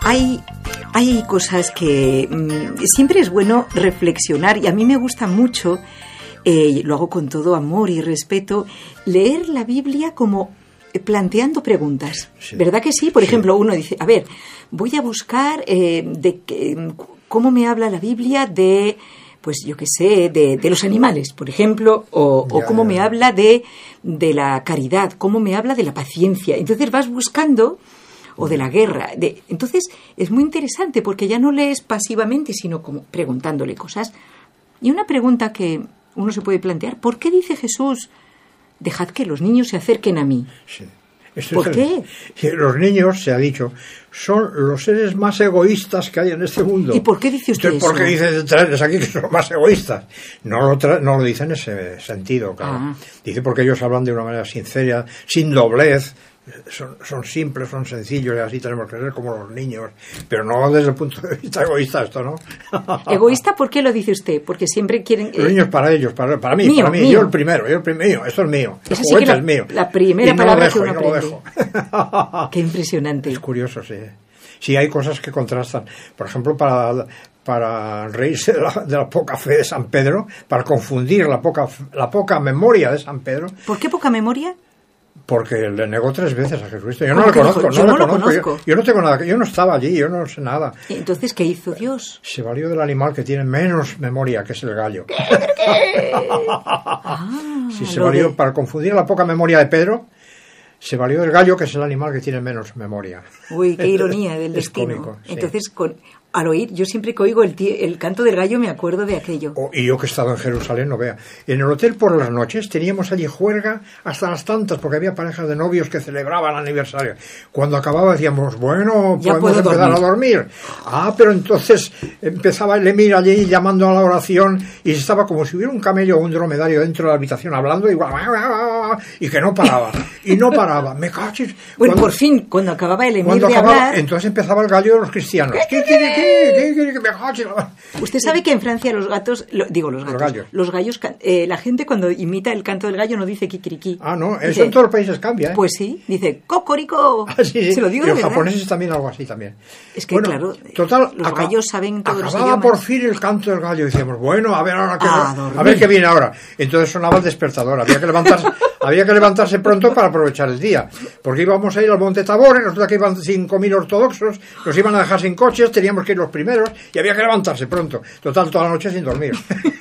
Hay cosas que siempre es bueno reflexionar, y a mí me gusta mucho, lo hago con todo amor y respeto, leer la Biblia como planteando preguntas. Sí. ¿Verdad que sí? Por ejemplo, uno dice, a ver, voy a buscar cómo me habla la Biblia de, pues yo qué sé, de los animales, por ejemplo, o cómo me habla de la caridad, cómo me habla de la paciencia. Entonces vas buscando, o de la guerra. Entonces es muy interesante porque ya no lees pasivamente, sino como preguntándole cosas. Y una pregunta que uno se puede plantear, ¿por qué dice Jesús, dejad que los niños se acerquen a mí? Sí. ¿Por qué? Los niños, se ha dicho, son los seres más egoístas que hay en este mundo. ¿Y por qué dice usted eso? ¿Por qué dice traerles aquí que son más egoístas? No lo dice en ese sentido, claro. Dice porque ellos hablan de una manera sincera, sin doblez. Son simples, son sencillos, y así tenemos que ser como los niños, pero no desde el punto de vista egoísta esto, ¿no? ¿Egoísta por qué lo dice usted? Porque siempre quieren... Los niños para ellos, para mí, mío. yo el primero, esto es mío, el juguete es mío. La primera palabra que uno aprende. Lo dejo. Qué impresionante. Es curioso, sí. Sí, hay cosas que contrastan. Por ejemplo, para reírse de la poca fe de San Pedro, para confundir la poca memoria de San Pedro. ¿Por qué poca memoria? Porque le negó 3 veces a Jesucristo. Yo no lo conozco, yo no lo conozco. Yo no tengo nada, yo no estaba allí, yo no sé nada. Entonces, ¿qué hizo Dios? Se valió del animal que tiene menos memoria, que es el gallo. Sí, se valió para confundir la poca memoria de Pedro. Se valió del gallo, que es el animal que tiene menos memoria. Uy, qué ironía del destino. Cómico, sí. Entonces, al oír, yo siempre que oigo el canto del gallo me acuerdo de aquello. Y yo que he estado en Jerusalén, no vea. En el hotel por las noches teníamos allí juerga hasta las tantas, porque había parejas de novios que celebraban aniversario. Cuando acababa decíamos, bueno, ya podemos empezar a dormir. Pero entonces empezaba el emir allí llamando a la oración y estaba como si hubiera un camello o un dromedario dentro de la habitación hablando y que no paraba. Y no paraba. Me cachis. Bueno, por fin, cuando acababa el emir de hablar... Entonces empezaba el gallo de los cristianos. Usted sabe que en Francia los gallos, la gente cuando imita el canto del gallo no dice kikiriki. No, eso dice, en todos los países cambia, ¿eh? Pues sí, dice cocorico. Sí. Se lo digo y de los verdad. japoneses también algo así también. Es que claro, total, los gallos saben todos los idiomas. idiomas. Por fin el canto del gallo, decíamos, bueno, a ver ahora a ver qué viene ahora. Entonces sonaba el despertador, había que levantarse pronto para aprovechar el día, porque íbamos a ir al Monte Tabor, y resulta que iban 5.000 ortodoxos, nos iban a dejar sin coches, teníamos que ir los primeros y había que levantarse pronto. Total, toda la noche sin dormir.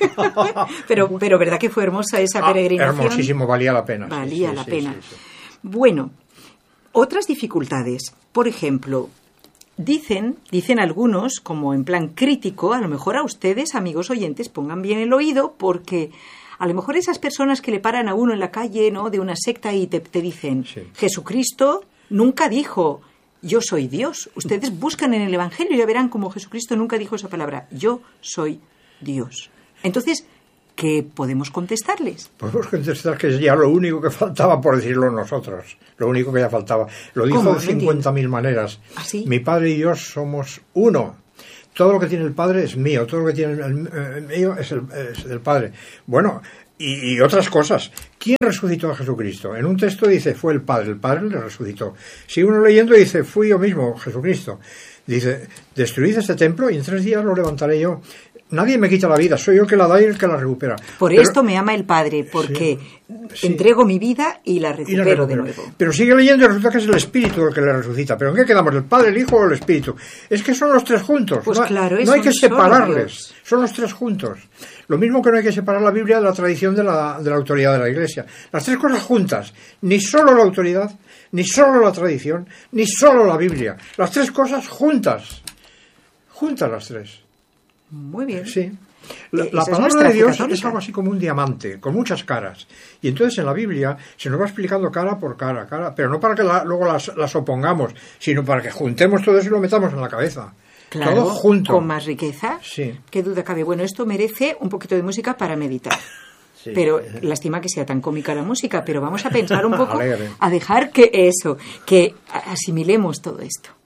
pero ¿verdad que fue hermosa esa peregrinación? Hermosísimo, valía la pena. Valía la pena. Sí. Bueno, otras dificultades. Por ejemplo, dicen algunos, como en plan crítico, a lo mejor a ustedes, amigos oyentes, pongan bien el oído, porque a lo mejor esas personas que le paran a uno en la calle, ¿no?, de una secta y te dicen, Jesucristo nunca dijo... Yo soy Dios. Ustedes buscan en el Evangelio y ya verán cómo Jesucristo nunca dijo esa palabra. Yo soy Dios. Entonces, ¿qué podemos contestarles? Podemos contestar que es ya lo único que faltaba por decirlo nosotros. Lo único que ya faltaba. Lo dijo de 50.000 maneras. ¿Ah, sí? Mi Padre y yo somos uno. Todo lo que tiene el Padre es mío. Todo lo que tiene el mío es del Padre. Bueno... Y otras cosas. ¿Quién resucitó a Jesucristo? En un texto dice, fue el Padre le resucitó. Si uno leyendo dice, fui yo mismo, Jesucristo. Dice, destruid este templo y en 3 días lo levantaré yo. Nadie me quita la vida, soy yo el que la da y el que la recupera. Esto me ama el Padre, porque entrego mi vida y la recupero de nuevo. Pero sigue leyendo y resulta que es el Espíritu el que le resucita. ¿Pero en qué quedamos? ¿El Padre, el Hijo o el Espíritu? Es que son los 3 juntos. Pues claro, no hay que separarles. Son los 3 juntos. Lo mismo que no hay que separar la Biblia de la tradición de la autoridad de la Iglesia. Las 3 cosas juntas. Ni solo la autoridad, ni solo la tradición, ni solo la Biblia. Las 3 cosas juntas. Juntas las 3. Muy bien. Sí. La palabra de Dios es algo así como un diamante, con muchas caras. Y entonces en la Biblia se nos va explicando cara por cara, pero no para que luego las opongamos, sino para que juntemos todo eso y lo metamos en la cabeza. Claro, todo junto. Con más riqueza. Sí. Qué duda cabe. Bueno, esto merece un poquito de música para meditar. Sí. Pero lástima que sea tan cómica la música, pero vamos a pensar un poco, Alegre. a dejar que asimilemos todo esto.